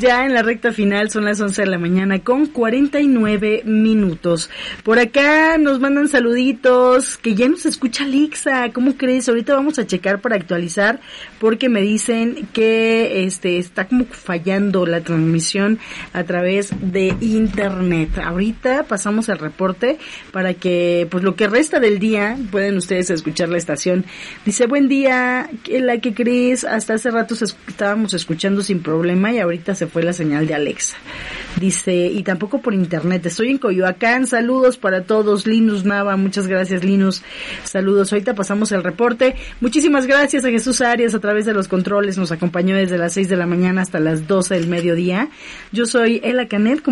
ya en la recta final, son las 11 de la mañana con 49 minutos. Por acá nos mandan saluditos, que ya nos escucha Lixa, ¿cómo crees? Ahorita vamos a checar para actualizar, porque me dicen que está como fallando la transmisión a través de internet. Ahorita pasamos el reporte para que, pues lo que resta del día, pueden ustedes escuchar la estación. Dice, buen día, la que crees, hasta hace rato estábamos escuchando sin problema y ahorita se fue la señal de Alexa. Dice, y tampoco por internet, estoy en Coyoacán, saludos para todos. Linus Nava, muchas gracias Linus, saludos. Ahorita pasamos el reporte. Muchísimas gracias a Jesús Arias a través de los controles, nos acompañó desde las 6 de la mañana hasta las 12 del mediodía. Yo soy Ela Canet.